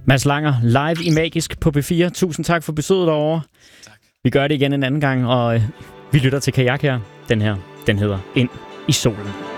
Mads Langer, live i Magisk på P4. Tusind tak for besøget derovre. Tak. Vi gør det igen en anden gang, og vi lytter til Kajak her. Den hedder Ind i solen.